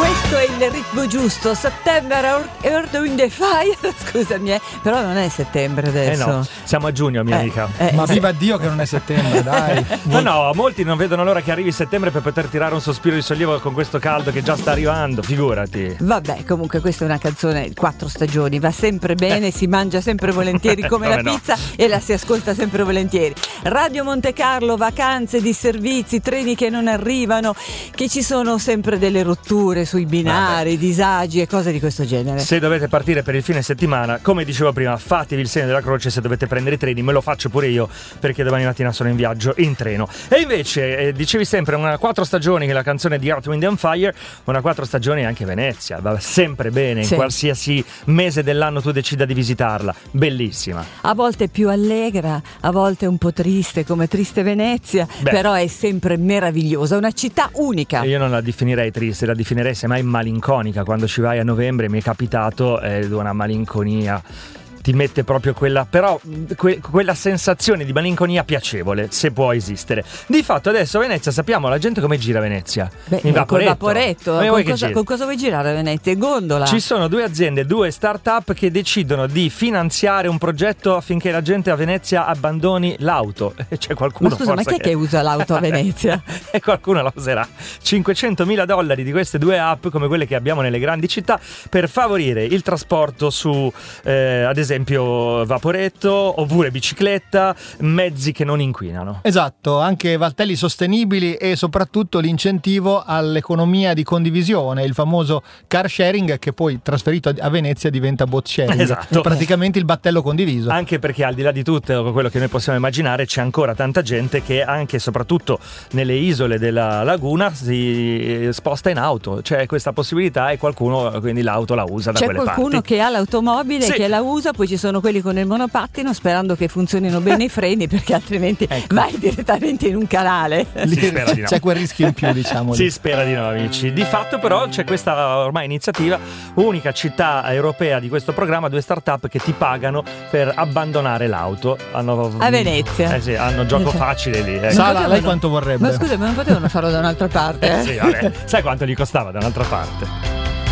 Questo è il ritmo giusto. September Earth, Wind and Fire. Scusami, però non è settembre adesso. No, siamo a giugno, mia amica. Ma viva Dio che non è settembre, dai. No, molti non vedono l'ora che arrivi settembre per poter tirare un sospiro di sollievo con questo caldo che già sta arrivando, figurati. Vabbè, comunque questa è una canzone 4 stagioni, va sempre bene, si mangia sempre volentieri come la pizza e la si ascolta sempre volentieri. Radio Monte Carlo, vacanze, disservizi, treni che non arrivano, che ci sono sempre delle rotture sui binari, disagi e cose di questo genere. Se dovete partire per il fine settimana, come dicevo prima, fatevi il segno della croce. Se dovete prendere i treni, me lo faccio pure io, perché domani mattina sono in viaggio in treno. E invece dicevi sempre una 4 stagioni, che è la canzone di Earth, Wind and Fire, una 4 stagioni anche Venezia, va sempre bene, in qualsiasi mese dell'anno tu decida di visitarla, bellissima. A volte più allegra, a volte un po' triste, come Triste Venezia, però è sempre meravigliosa, una città unica. Io non la definirei triste, la definirei semmai malinconica. Quando ci vai a novembre mi è capitato una malinconia. Ti mette proprio quella, però quella sensazione di malinconia piacevole, se può esistere. Di fatto adesso Venezia, sappiamo la gente come gira Venezia. In vaporetto. Con cosa vuoi girare a Venezia? In gondola? Ci sono 2 aziende, 2 start-up che decidono di finanziare un progetto affinché la gente a Venezia abbandoni l'auto. C'è qualcuno. Ma scusa, ma chi è che usa l'auto a Venezia? E qualcuno la userà. $500.000 di queste 2 app, come quelle che abbiamo nelle grandi città, per favorire il trasporto su ad esempio vaporetto oppure bicicletta, mezzi che non inquinano. Esatto, anche valtelli sostenibili e soprattutto l'incentivo all'economia di condivisione, il famoso car sharing, che poi trasferito a Venezia diventa boat sharing. Esatto. Praticamente il battello condiviso. Anche perché al di là di tutto quello che noi possiamo immaginare, c'è ancora tanta gente che anche e soprattutto nelle isole della laguna si sposta in auto. C'è questa possibilità e qualcuno quindi l'auto la usa da quelle parti. C'è qualcuno che ha l'automobile, che la usa, poi ci sono quelli con il monopattino sperando che funzionino bene i freni, perché altrimenti vai direttamente in un canale. C'è quel rischio in più, diciamo. Si spera di no, amici. Di fatto però c'è questa ormai iniziativa, unica città europea di questo programma, 2 start-up che ti pagano per abbandonare l'auto. A Venezia. Sì, hanno gioco facile lì. Sala, lei quanto vorrebbe? Ma scusa, ma non potevano farlo da un'altra parte? Sì, vabbè. Sai quanto gli costava da un'altra parte?